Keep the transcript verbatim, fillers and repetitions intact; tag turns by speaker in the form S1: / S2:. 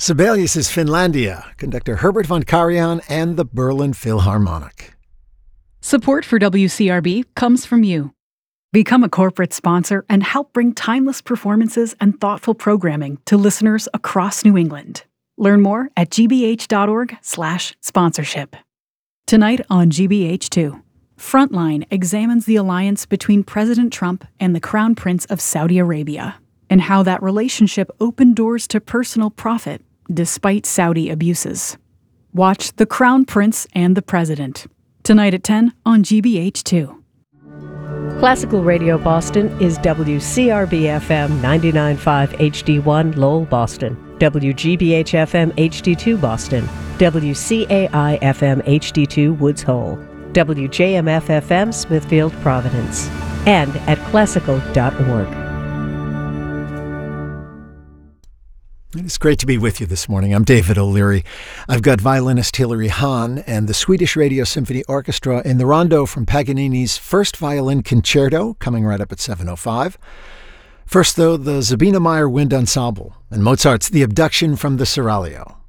S1: Sibelius' Finlandia, conductor Herbert von Karajan, and the Berlin Philharmonic.
S2: Support for W C R B comes from you. Become a corporate sponsor and help bring timeless performances and thoughtful programming to listeners across New England. Learn more at gbh.org slash sponsorship. Tonight on G B H two, Frontline examines the alliance between President Trump and the Crown Prince of Saudi Arabia, and how that relationship opened doors to personal profit despite Saudi abuses. Watch The Crown Prince and the President, tonight at ten on G B H two.
S3: Classical Radio Boston is W C R B F M ninety-nine point five H D one Lowell, Boston, W G B H F M H D two Boston, W C A I F M H D two Woods Hole, W J M F F M Smithfield, Providence, and at classical dot org.
S1: It's great to be with you this morning. I'm David O'Leary. I've got violinist Hilary Hahn and the Swedish Radio Symphony Orchestra in the rondo from Paganini's First Violin Concerto, coming right up at seven oh five. First, though, the Sabine Meyer Wind Ensemble and Mozart's The Abduction from the Seraglio.